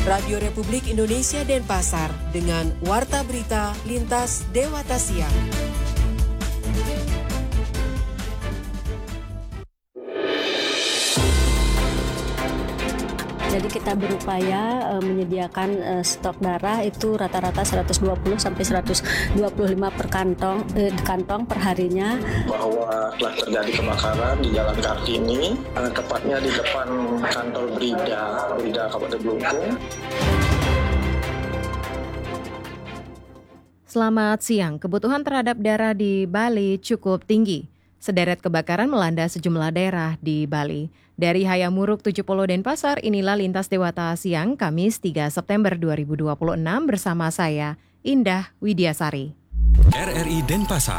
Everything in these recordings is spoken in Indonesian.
Radio Republik Indonesia Denpasar dengan Warta Berita Lintas Dewata Siang. Jadi kita berupaya menyediakan stok darah itu rata-rata 120 sampai 125 per kantong per harinya. Bahwa telah terjadi kebakaran di Jalan Kartini, tepatnya di depan kantor Brida Kabupaten Blungkung. Selamat siang. Kebutuhan terhadap darah di Bali cukup tinggi. Sederet kebakaran melanda sejumlah daerah di Bali. Dari Hayamuruk 70 Denpasar, inilah Lintas Dewata Siang, Kamis 3 September 2026 bersama saya, Indah Widiasari. RRI Denpasar.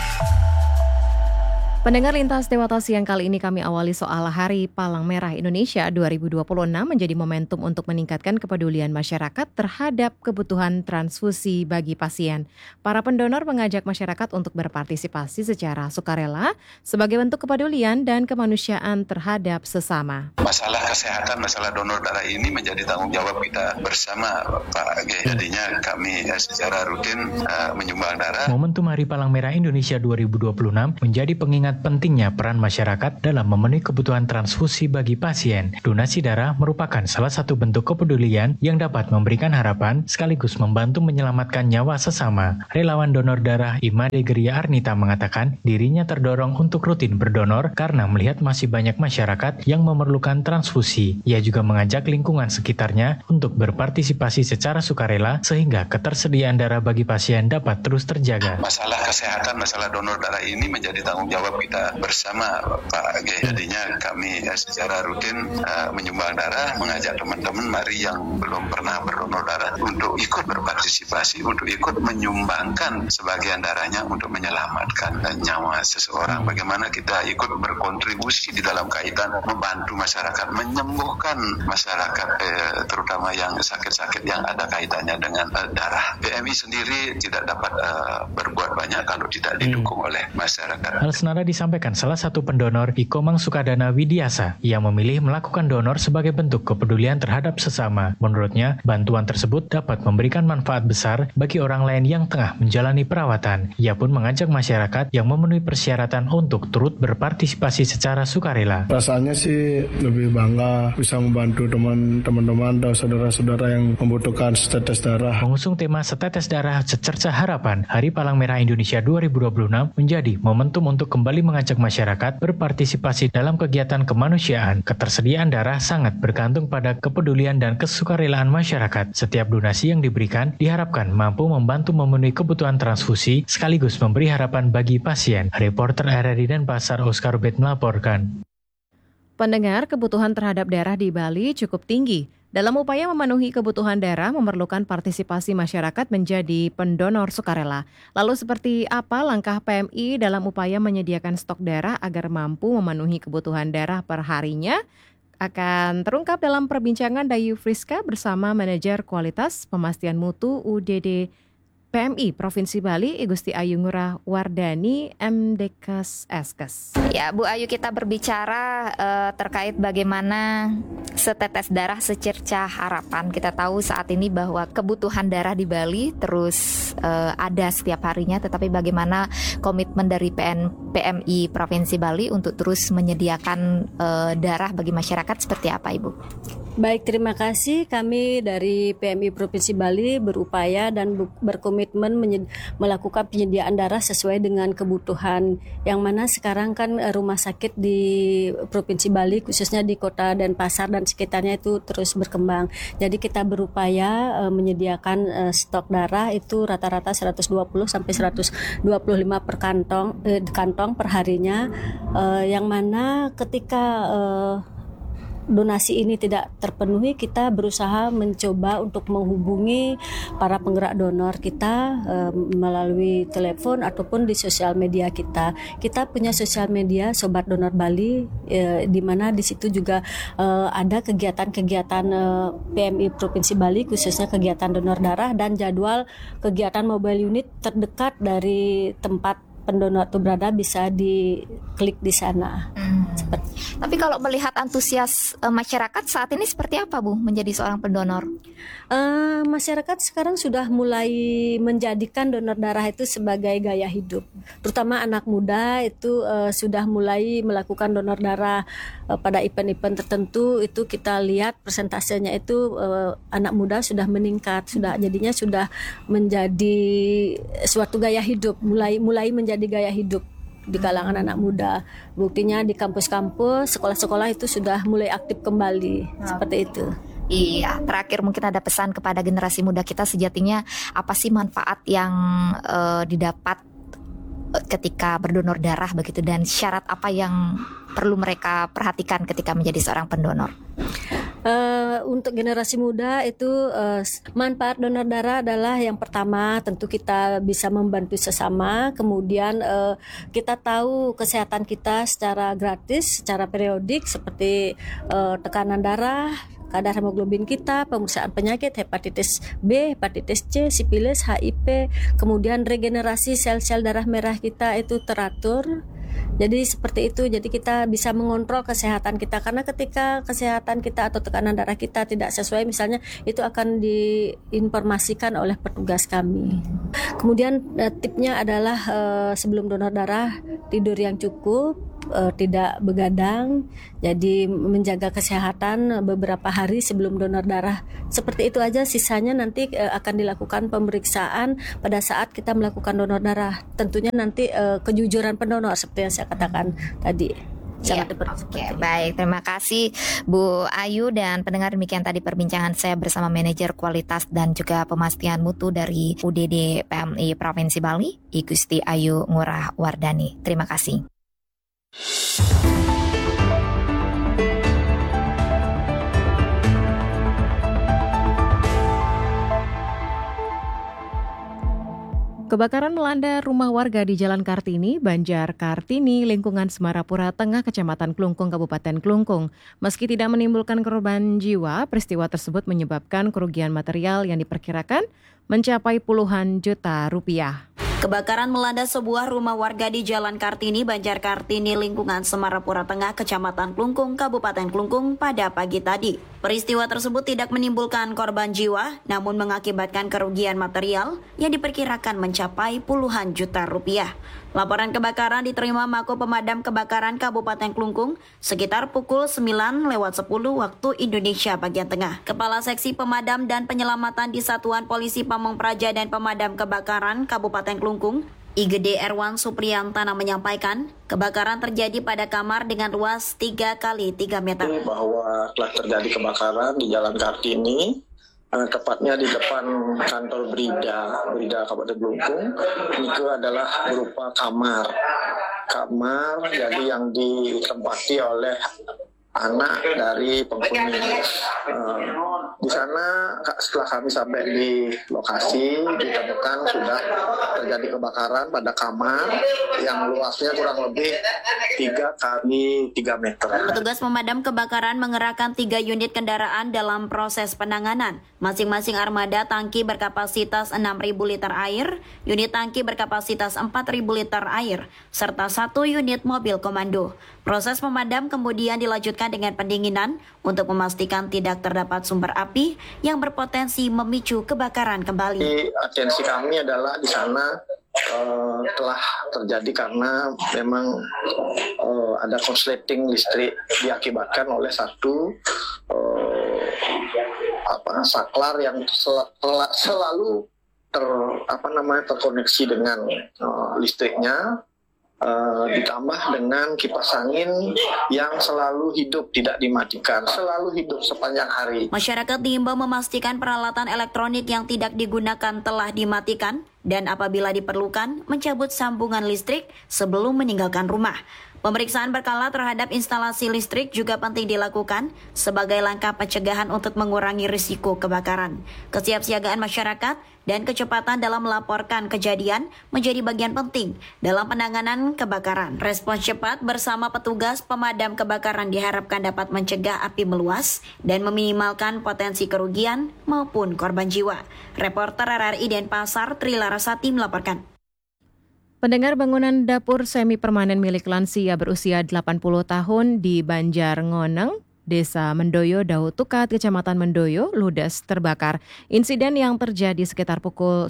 Pendengar Lintas Dewata Siang kali ini kami awali soal Hari Palang Merah Indonesia 2026 menjadi momentum untuk meningkatkan kepedulian masyarakat terhadap kebutuhan transfusi bagi pasien. Para pendonor mengajak masyarakat untuk berpartisipasi secara sukarela sebagai bentuk kepedulian dan kemanusiaan terhadap sesama. Masalah kesehatan, masalah donor darah ini menjadi tanggung jawab kita bersama, Pak G. Jadinya kami secara rutin menyumbang darah. Momentum Hari Palang Merah Indonesia 2026 menjadi pengingat pentingnya peran masyarakat dalam memenuhi kebutuhan transfusi bagi pasien. Donasi darah merupakan salah satu bentuk kepedulian yang dapat memberikan harapan sekaligus membantu menyelamatkan nyawa sesama. Relawan donor darah Imade Geria Arnita mengatakan dirinya terdorong untuk rutin berdonor karena melihat masih banyak masyarakat yang memerlukan transfusi. Ia juga mengajak lingkungan sekitarnya untuk berpartisipasi secara sukarela sehingga ketersediaan darah bagi pasien dapat terus terjaga. Masalah kesehatan, masalah donor darah ini menjadi tanggung jawab kita bersama, Pak G. Jadinya kami secara rutin menyumbang darah, mengajak teman-teman mari yang belum pernah berdonor darah untuk ikut berpartisipasi, untuk ikut menyumbangkan sebagian darahnya untuk menyelamatkan nyawa seseorang. Bagaimana kita ikut berkontribusi di dalam kaitan membantu masyarakat, menyembuhkan masyarakat, terutama yang sakit-sakit yang ada kaitannya dengan darah. PMI sendiri tidak dapat berbuat banyak kalau tidak didukung oleh masyarakat. Hal senada disampaikan salah satu pendonor Ikomang Sukadana Widiasa yang memilih melakukan donor sebagai bentuk kepedulian terhadap sesama. Menurutnya, bantuan tersebut dapat memberikan manfaat besar bagi orang lain yang tengah menjalani perawatan. Ia pun mengajak masyarakat yang memenuhi persyaratan untuk turut berpartisipasi secara sukarela. Rasanya sih lebih bangga bisa membantu teman-teman dan saudara-saudara yang membutuhkan setetes darah. Mengusung tema Setetes Darah Secerca Harapan, Hari Palang Merah Indonesia 2026 menjadi momentum untuk kembali mengajak masyarakat berpartisipasi dalam kegiatan kemanusiaan. Ketersediaan darah sangat bergantung pada kepedulian dan kesukarelaan masyarakat. Setiap donasi yang diberikan diharapkan mampu membantu memenuhi kebutuhan transfusi sekaligus memberi harapan bagi pasien. Reporter RRI Denpasar Oscar Bet melaporkan. Pendengar, kebutuhan terhadap darah di Bali cukup tinggi. Dalam upaya memenuhi kebutuhan darah memerlukan partisipasi masyarakat menjadi pendonor sukarela. Lalu seperti apa langkah PMI dalam upaya menyediakan stok darah agar mampu memenuhi kebutuhan darah per harinya? Akan terungkap dalam perbincangan Dayu Friska bersama Manajer Kualitas Pemastian Mutu UDD PMI Provinsi Bali, Igusti Ayu Ngurah Wardani, MDkes Eskes. Ya, Bu Ayu, kita berbicara terkait bagaimana setetes darah secerca harapan. Kita tahu saat ini bahwa kebutuhan darah di Bali terus ada setiap harinya, tetapi bagaimana komitmen dari PMI Provinsi Bali untuk terus menyediakan darah bagi masyarakat seperti apa, Ibu? Baik, terima kasih. Kami dari PMI Provinsi Bali berupaya dan berkomitmen melakukan penyediaan darah sesuai dengan kebutuhan. Yang mana sekarang kan rumah sakit di Provinsi Bali, khususnya di Kota Denpasar dan sekitarnya itu terus berkembang. Jadi kita berupaya menyediakan stok darah itu rata-rata 120 sampai 125 per kantong per harinya. Yang mana ketika donasi ini tidak terpenuhi, kita berusaha mencoba untuk menghubungi para penggerak donor kita melalui telepon ataupun di sosial media kita. Kita punya sosial media Sobat Donor Bali, di mana di situ juga ada kegiatan-kegiatan PMI Provinsi Bali, khususnya kegiatan donor darah dan jadwal kegiatan mobile unit terdekat dari tempat pendonor itu berada bisa diklik di sana. Tapi kalau melihat antusias masyarakat saat ini seperti apa, Bu, menjadi seorang pendonor? Masyarakat sekarang sudah mulai menjadikan donor darah itu sebagai gaya hidup. Terutama anak muda itu sudah mulai melakukan donor darah pada event-event tertentu. Itu kita lihat persentasenya itu anak muda sudah meningkat, jadinya sudah menjadi suatu gaya hidup, mulai menjadi gaya hidup di kalangan anak muda. Buktinya di kampus-kampus, sekolah-sekolah itu sudah mulai aktif kembali, seperti itu. Iya, terakhir mungkin ada pesan kepada generasi muda kita, sejatinya apa sih manfaat yang didapat ketika berdonor darah begitu, dan syarat apa yang perlu mereka perhatikan ketika menjadi seorang pendonor? Untuk generasi muda itu manfaat donor darah adalah yang pertama tentu kita bisa membantu sesama, kemudian kita tahu kesehatan kita secara gratis, secara periodik seperti tekanan darah, kadar hemoglobin kita, pemeriksaan penyakit hepatitis B, hepatitis C, sifilis, HIV, kemudian regenerasi sel-sel darah merah kita itu teratur. Jadi seperti itu, jadi kita bisa mengontrol kesehatan kita, karena ketika kesehatan kita atau tekanan darah kita tidak sesuai misalnya, itu akan diinformasikan oleh petugas kami. Kemudian tipnya adalah sebelum donor darah tidur yang cukup, tidak begadang, jadi menjaga kesehatan beberapa hari sebelum donor darah. Seperti itu aja, sisanya nanti akan dilakukan pemeriksaan pada saat kita melakukan donor darah. Tentunya nanti kejujuran pendonor seperti yang saya katakan tadi. Baik, terima kasih Bu Ayu, dan pendengar, demikian tadi perbincangan saya bersama manajer kualitas dan juga pemastian mutu dari UDD PMI Provinsi Bali, I Gusti Ayu Ngurah Wardani. Terima kasih. Kebakaran melanda rumah warga di Jalan Kartini, Banjar Kartini, lingkungan Semarapura Tengah, Kecamatan Klungkung, Kabupaten Klungkung. Meski tidak menimbulkan korban jiwa, peristiwa tersebut menyebabkan kerugian material yang diperkirakan mencapai puluhan juta rupiah. Kebakaran melanda sebuah rumah warga di Jalan Kartini, Banjar Kartini, lingkungan Semarapura Tengah, Kecamatan Klungkung, Kabupaten Klungkung pada pagi tadi. Peristiwa tersebut tidak menimbulkan korban jiwa, namun mengakibatkan kerugian material yang diperkirakan mencapai puluhan juta rupiah. Laporan kebakaran diterima Mako Pemadam Kebakaran Kabupaten Klungkung sekitar pukul 9:10 waktu Indonesia bagian tengah. Kepala Seksi Pemadam dan Penyelamatan di Satuan Polisi Pamong Praja dan Pemadam Kebakaran Kabupaten Klungkung, IGD Erwan Supriyantana menyampaikan, kebakaran terjadi pada kamar dengan luas 3 x 3 meter. Bahwa telah terjadi kebakaran di Jalan Kartini, tepatnya di depan kantor Brida Kabupaten Klungkung. Itu adalah berupa kamar jadi yang ditempati oleh anak dari penghuni. Di sana setelah kami sampai di lokasi, ditemukan sudah terjadi kebakaran pada kamar yang luasnya kurang lebih 3 x 3 meter. Petugas pemadam kebakaran mengerahkan 3 unit kendaraan dalam proses penanganan. Masing-masing armada tangki berkapasitas 6.000 liter air, unit tangki berkapasitas 4.000 liter air, serta 1 unit mobil komando. Proses pemadam kemudian dilanjutkan dengan pendinginan untuk memastikan tidak terdapat sumber api yang berpotensi memicu kebakaran kembali. Atensi kami adalah di sana telah terjadi karena memang ada korsleting listrik diakibatkan oleh satu saklar yang selalu terkoneksi dengan listriknya. Ditambah dengan kipas angin yang selalu hidup, tidak dimatikan, selalu hidup sepanjang hari. Masyarakat diimbau memastikan peralatan elektronik yang tidak digunakan telah dimatikan dan apabila diperlukan mencabut sambungan listrik sebelum meninggalkan rumah. Pemeriksaan berkala terhadap instalasi listrik juga penting dilakukan sebagai langkah pencegahan untuk mengurangi risiko kebakaran. Kesiapsiagaan masyarakat dan kecepatan dalam melaporkan kejadian menjadi bagian penting dalam penanganan kebakaran. Respons cepat bersama petugas pemadam kebakaran diharapkan dapat mencegah api meluas dan meminimalkan potensi kerugian maupun korban jiwa. Reporter RRI Denpasar, Tri Larasati melaporkan. Pendengar, bangunan dapur semi permanen milik lansia berusia 80 tahun di Banjarngoneng, Desa Mendoyo, Daud Tukat, Kecamatan Mendoyo, ludes terbakar. Insiden yang terjadi sekitar pukul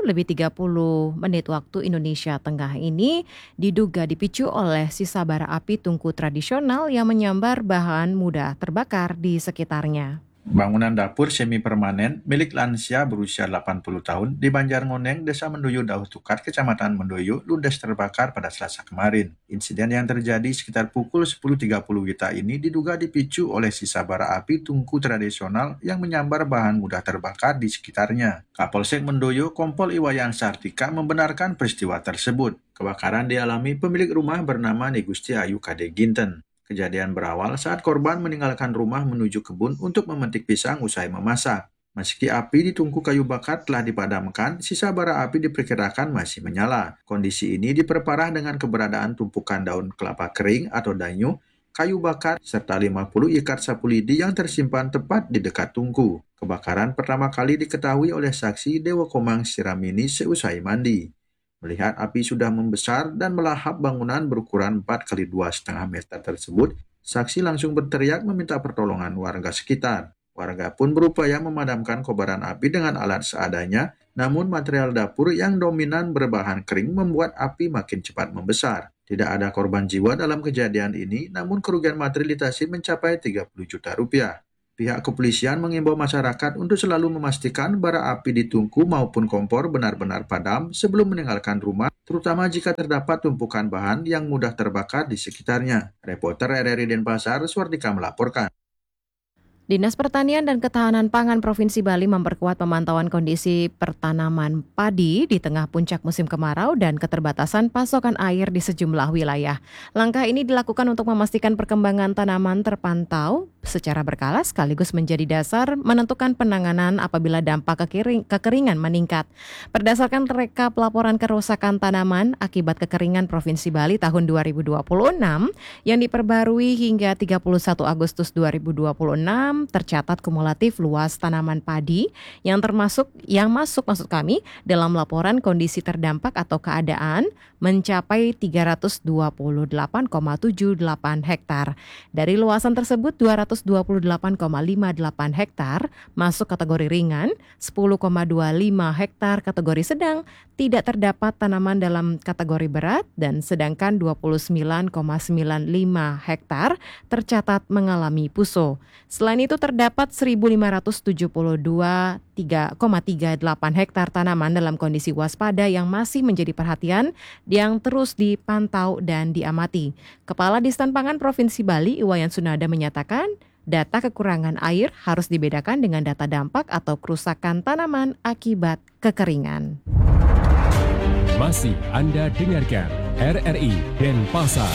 10:30 waktu Indonesia Tengah ini diduga dipicu oleh sisa bara api tungku tradisional yang menyambar bahan mudah terbakar di sekitarnya. Bangunan dapur semi permanen milik lansia berusia 80 tahun di Banjarngoneng, Desa Mendoyo, Daud Tukat, Kecamatan Mendoyo, ludes terbakar pada Selasa kemarin. Insiden yang terjadi sekitar pukul 10.30 WITA ini diduga dipicu oleh sisa bara api tungku tradisional yang menyambar bahan mudah terbakar di sekitarnya. Kapolsek Mendoyo, Kompol Iwayan Sartika, membenarkan peristiwa tersebut. Kebakaran dialami pemilik rumah bernama Negusti Ayu Kade Ginten. Kejadian berawal saat korban meninggalkan rumah menuju kebun untuk memetik pisang usai memasak. Meski api di tungku kayu bakar telah dipadamkan, sisa bara api diperkirakan masih menyala. Kondisi ini diperparah dengan keberadaan tumpukan daun kelapa kering atau danyu, kayu bakar, serta 50 ikat sapu lidi yang tersimpan tepat di dekat tungku. Kebakaran pertama kali diketahui oleh saksi Dewa Komang Siramini seusai mandi. Melihat api sudah membesar dan melahap bangunan berukuran 4x2,5 meter tersebut, saksi langsung berteriak meminta pertolongan warga sekitar. Warga pun berupaya memadamkan kobaran api dengan alat seadanya, namun material dapur yang dominan berbahan kering membuat api makin cepat membesar. Tidak ada korban jiwa dalam kejadian ini, namun kerugian materi litasi mencapai 30 juta rupiah. Pihak kepolisian mengimbau masyarakat untuk selalu memastikan bara api di tungku maupun kompor benar-benar padam sebelum meninggalkan rumah, terutama jika terdapat tumpukan bahan yang mudah terbakar di sekitarnya. Reporter RRI Denpasar, Swardika melaporkan. Dinas Pertanian dan Ketahanan Pangan Provinsi Bali memperkuat pemantauan kondisi pertanaman padi di tengah puncak musim kemarau dan keterbatasan pasokan air di sejumlah wilayah. Langkah ini dilakukan untuk memastikan perkembangan tanaman terpantau secara berkala sekaligus menjadi dasar menentukan penanganan apabila dampak kekeringan meningkat. Berdasarkan rekap laporan kerusakan tanaman akibat kekeringan Provinsi Bali tahun 2026 yang diperbarui hingga 31 Agustus 2026, tercatat kumulatif luas tanaman padi yang masuk dalam laporan kondisi terdampak atau keadaan mencapai 328,78 hektar. Dari luasan tersebut 228,58 hektar masuk kategori ringan, 10,25 hektar kategori sedang, tidak terdapat tanaman dalam kategori berat, dan sedangkan 29,95 hektar tercatat mengalami puso. Selain itu terdapat 1.572,38 hektar tanaman dalam kondisi waspada yang masih menjadi perhatian yang terus dipantau dan diamati. Kepala Distan Pangan Provinsi Bali, Iwayan Sunada, menyatakan data kekurangan air harus dibedakan dengan data dampak atau kerusakan tanaman akibat kekeringan. Masih Anda dengarkan RRI Denpasar.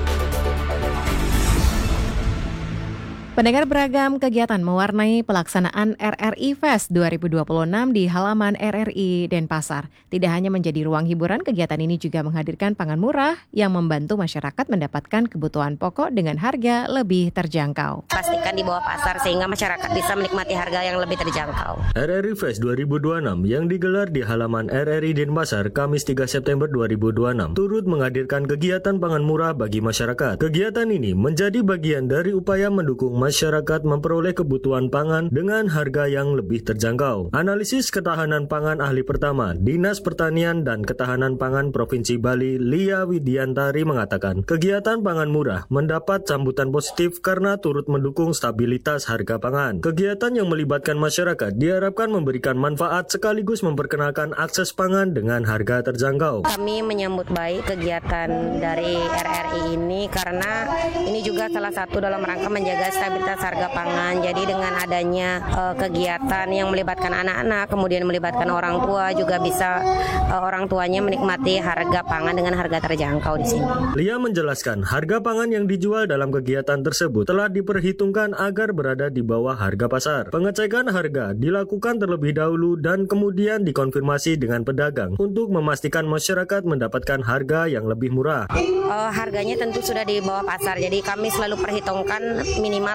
Pendengar, beragam kegiatan mewarnai pelaksanaan RRI Fest 2026 di halaman RRI Denpasar. Tidak hanya menjadi ruang hiburan, kegiatan ini juga menghadirkan pangan murah yang membantu masyarakat mendapatkan kebutuhan pokok dengan harga lebih terjangkau. Pastikan di bawah pasar sehingga masyarakat bisa menikmati harga yang lebih terjangkau. RRI Fest 2026 yang digelar di halaman RRI Denpasar Kamis 3 September 2026 turut menghadirkan kegiatan pangan murah bagi masyarakat. Kegiatan ini menjadi bagian dari upaya mendukung masyarakat memperoleh kebutuhan pangan dengan harga yang lebih terjangkau. Analisis ketahanan pangan ahli pertama Dinas Pertanian dan Ketahanan Pangan Provinsi Bali, Lia Widiantari, mengatakan kegiatan pangan murah mendapat sambutan positif karena turut mendukung stabilitas harga pangan. Kegiatan yang melibatkan masyarakat diharapkan memberikan manfaat sekaligus memperkenalkan akses pangan dengan harga terjangkau. Kami menyambut baik kegiatan dari RRI ini karena ini juga salah satu dalam rangka menjaga stabilitas harga pangan. Jadi dengan adanya kegiatan yang melibatkan anak-anak, kemudian melibatkan orang tua, juga bisa orang tuanya menikmati harga pangan dengan harga terjangkau di sini. Lia menjelaskan harga pangan yang dijual dalam kegiatan tersebut telah diperhitungkan agar berada di bawah harga pasar. Pengecekan harga dilakukan terlebih dahulu dan kemudian dikonfirmasi dengan pedagang untuk memastikan masyarakat mendapatkan harga yang lebih murah. Harganya tentu sudah di bawah pasar, jadi kami selalu perhitungkan minimal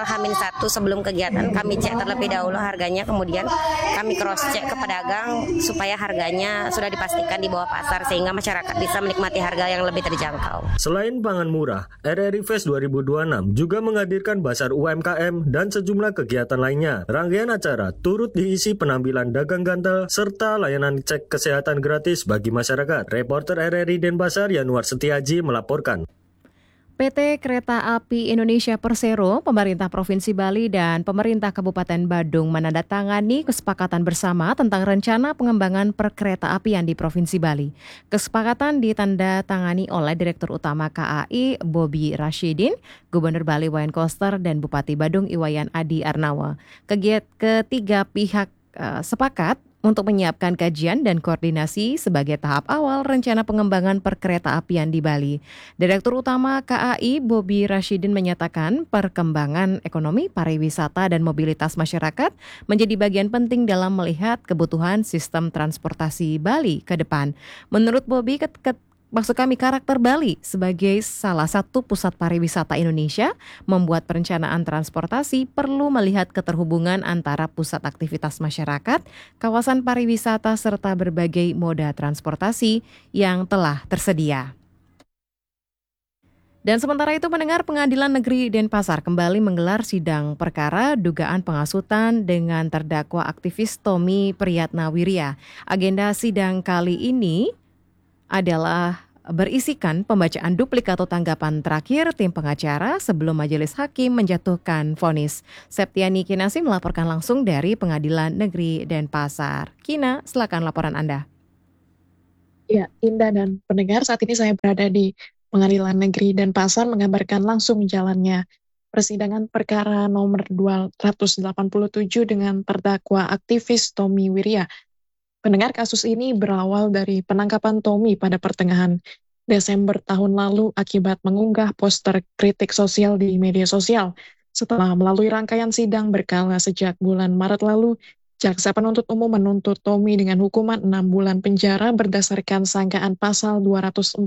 tanggal H-1 sebelum kegiatan kami cek terlebih dahulu harganya, kemudian kami cross check ke pedagang supaya harganya sudah dipastikan di bawah pasar sehingga masyarakat bisa menikmati harga yang lebih terjangkau. Selain pangan murah, RRI Fest 2026 juga menghadirkan Basar UMKM dan sejumlah kegiatan lainnya. Rangkaian acara turut diisi penampilan dagang gantel serta layanan cek kesehatan gratis bagi masyarakat. Reporter RRI Denpasar Yanuar Setiaji melaporkan. PT Kereta Api Indonesia Persero, pemerintah Provinsi Bali dan pemerintah Kabupaten Badung menandatangani kesepakatan bersama tentang rencana pengembangan perkeretaapian di Provinsi Bali. Kesepakatan ditandatangani oleh Direktur Utama KAI Bobi Rashidin, Gubernur Bali Wayan Koster dan Bupati Badung Iwayan Adi Arnawa. Ketiga pihak sepakat untuk menyiapkan kajian dan koordinasi sebagai tahap awal rencana pengembangan perkeretaapian di Bali. Direktur Utama KAI Bobi Rashidin menyatakan perkembangan ekonomi, pariwisata, dan mobilitas masyarakat menjadi bagian penting dalam melihat kebutuhan sistem transportasi Bali ke depan. Menurut Bobi, karakter Bali sebagai salah satu pusat pariwisata Indonesia membuat perencanaan transportasi perlu melihat keterhubungan antara pusat aktivitas masyarakat, kawasan pariwisata, serta berbagai moda transportasi yang telah tersedia. Dan sementara itu, pendengar, Pengadilan Negeri Denpasar kembali menggelar sidang perkara dugaan penghasutan dengan terdakwa aktivis Tommy Priyatnawirya. Agenda sidang kali ini adalah berisikan pembacaan duplik atau tanggapan terakhir tim pengacara sebelum majelis hakim menjatuhkan vonis. Septiani Kinasi melaporkan langsung dari Pengadilan Negeri Denpasar. Kina, silakan laporan Anda. Ya, Indah dan pendengar, saat ini saya berada di Pengadilan Negeri Denpasar mengabarkan langsung jalannya persidangan perkara nomor 287 dengan terdakwa aktivis Tommy Wirya. Pendengar, kasus ini berawal dari penangkapan Tommy pada pertengahan Desember tahun lalu akibat mengunggah poster kritik sosial di media sosial. Setelah melalui rangkaian sidang berkala sejak bulan Maret lalu, Jaksa Penuntut Umum menuntut Tommy dengan hukuman 6 bulan penjara berdasarkan sangkaan pasal 247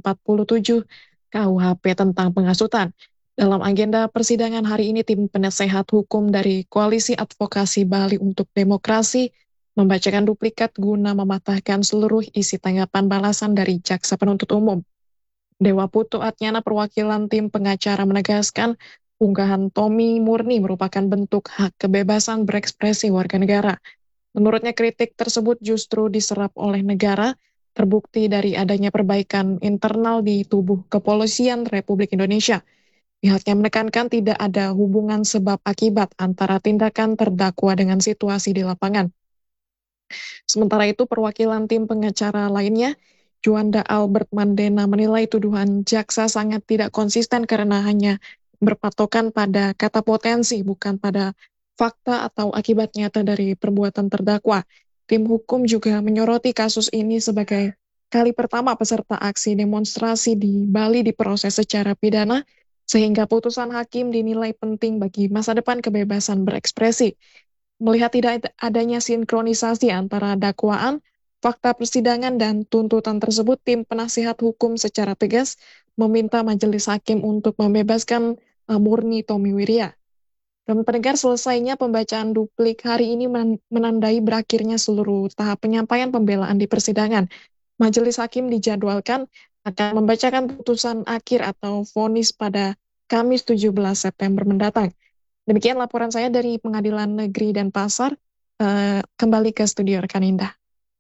KUHP tentang penghasutan. Dalam agenda persidangan hari ini, tim penasehat hukum dari Koalisi Advokasi Bali untuk Demokrasi membacakan duplikat guna mematahkan seluruh isi tanggapan balasan dari Jaksa Penuntut Umum. Dewa Putu Atnyana, perwakilan tim pengacara, menegaskan unggahan Tommy murni merupakan bentuk hak kebebasan berekspresi warga negara. Menurutnya, kritik tersebut justru diserap oleh negara, terbukti dari adanya perbaikan internal di tubuh Kepolisian Republik Indonesia. Pihaknya menekankan tidak ada hubungan sebab akibat antara tindakan terdakwa dengan situasi di lapangan. Sementara itu, perwakilan tim pengacara lainnya, Juanda Albert Mandena, menilai tuduhan jaksa sangat tidak konsisten karena hanya berpatokan pada kata potensi, bukan pada fakta atau akibat nyata dari perbuatan terdakwa. Tim hukum juga menyoroti kasus ini sebagai kali pertama peserta aksi demonstrasi di Bali diproses secara pidana, sehingga putusan hakim dinilai penting bagi masa depan kebebasan berekspresi. Melihat tidak adanya sinkronisasi antara dakwaan, fakta persidangan, dan tuntutan tersebut, tim penasihat hukum secara tegas meminta majelis hakim untuk membebaskan murni Tommy Wirya. Dan pendengar, selesainya pembacaan duplik hari ini menandai berakhirnya seluruh tahap penyampaian pembelaan di persidangan. Majelis hakim dijadwalkan akan membacakan putusan akhir atau vonis pada Kamis 17 September mendatang. Demikian laporan saya dari Pengadilan Negeri Denpasar. Kembali ke studio rekan Indah.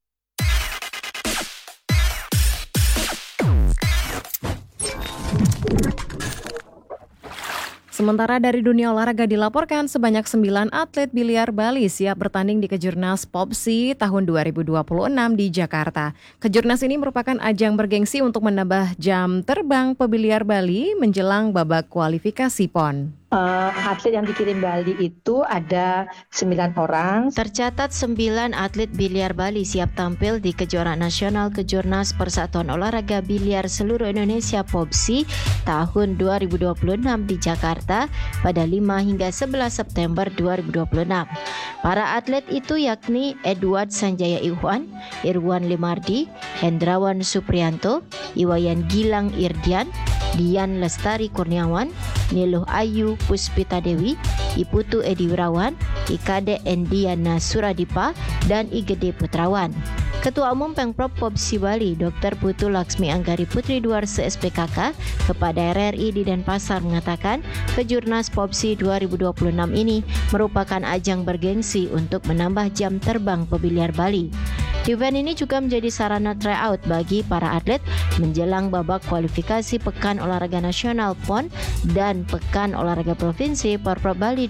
Sementara dari dunia olahraga dilaporkan sebanyak 9 atlet biliar Bali siap bertanding di Kejurnas POPSI tahun 2026 di Jakarta. Kejurnas ini merupakan ajang bergengsi untuk menambah jam terbang pebiliar Bali menjelang babak kualifikasi PON. Atlet yang dikirim Bali itu ada 9 orang. Tercatat 9 atlet biliar Bali siap tampil di kejuaraan nasional Kejurnas Persatuan Olahraga Biliar Seluruh Indonesia POPSI tahun 2026 di Jakarta pada 5 hingga 11 September 2026. Para atlet itu yakni Edward Sanjaya Ikhwan, Irwan Limardi, Hendrawan Suprianto, Iwayan Gilang Irdian, Dian Lestari Kurniawan, Niluh Ayu Puspita Dewi, Iputu Edi Wirawan, IKD Endiana Suradipa, dan IGD Putrawan. Ketua Umum Pemprov Popsi Bali, Dr. Putu Laksmi Anggari Putri Duarse SPKK, kepada RRI di Denpasar mengatakan, Kejurnas Popsi 2026 ini merupakan ajang bergengsi untuk menambah jam terbang pebiliar Bali. Event ini juga menjadi sarana tryout bagi para atlet menjelang babak kualifikasi Pekan Olahraga Nasional PON dan Pekan Olahraga Provinsi Porprov Bali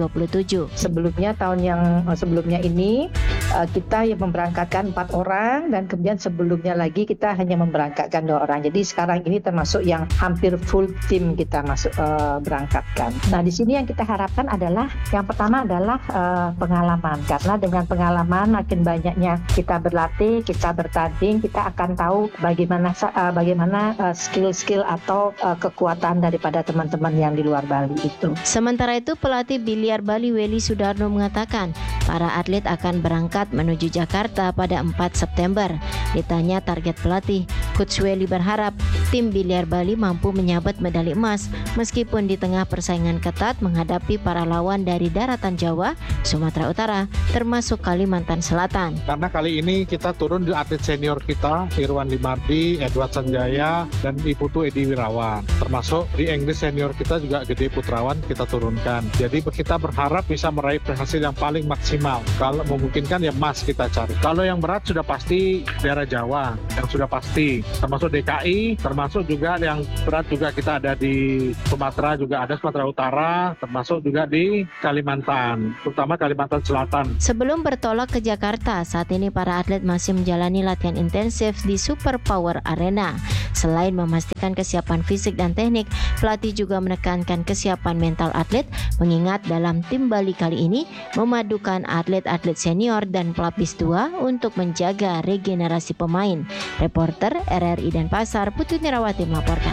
2027. Sebelumnya tahun yang sebelumnya ini kita yang memberangkatkan 4 orang dan kemudian sebelumnya lagi kita hanya memberangkatkan 2 orang. Jadi sekarang ini termasuk yang hampir full tim kita masuk berangkatkan. Nah, di sini yang kita harapkan adalah yang pertama adalah pengalaman, karena dengan pengalaman makin banyaknya kita berlatih, kita bertanding, kita akan tahu bagaimana skill-skill atau kekuatan daripada teman-teman yang di luar Bali itu. Sementara itu, pelatih biliar Bali Weli Sudarno mengatakan para atlet akan berangkat menuju Jakarta pada 4 September. Ditanya target pelatih, Coach Weli berharap tim biliar Bali mampu menyabet medali emas meskipun di tengah persaingan ketat menghadapi para lawan dari daratan Jawa, Sumatera Utara, termasuk Kalimantan Selatan. Karena kali ini kita turun di atlet senior kita, Irwan Limardi, Edward Sanjaya, dan Iputu Edi Wirawan. Termasuk di Inggris senior kita juga Gede Putrawan kita turunkan. Jadi kita berharap bisa meraih hasil yang paling maksimal. Kalau memungkinkan ya emas kita cari. Kalau yang berat sudah pasti daerah Jawa, yang sudah pasti. Termasuk DKI, termasuk juga yang berat juga kita ada di Sumatera, juga ada Sumatera Utara, termasuk juga di Kalimantan, terutama Kalimantan Selatan. Sebelum bertolak ke Jakarta, saat ini para atlet masih menjalani latihan intensif di Super Power Arena. Selain memastikan kesiapan fisik dan teknik, pelatih juga menekankan kesiapan mental atlet, mengingat dalam tim Bali kali ini memadukan atlet-atlet senior dan pelapis tua untuk menjaga regenerasi pemain. Reporter RRI Denpasar, Putri Nirawati melaporkan.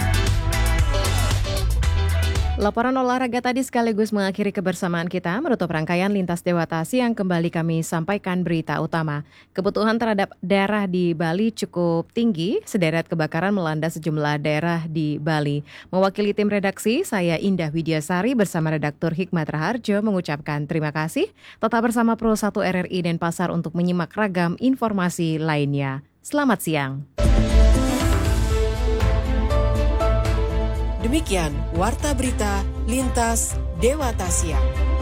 Laporan olahraga tadi sekaligus mengakhiri kebersamaan kita, menutup rangkaian Lintas Dewata Siang. Kembali kami sampaikan berita utama. Kebutuhan terhadap darah di Bali cukup tinggi, sederet kebakaran melanda sejumlah daerah di Bali. Mewakili tim redaksi, saya Indah Widyasari bersama redaktur Hikmat Raharjo mengucapkan terima kasih. Tetap bersama Pro 1 RRI Denpasar untuk menyimak ragam informasi lainnya. Selamat siang. Demikian Warta Berita Lintas Dewata Siang.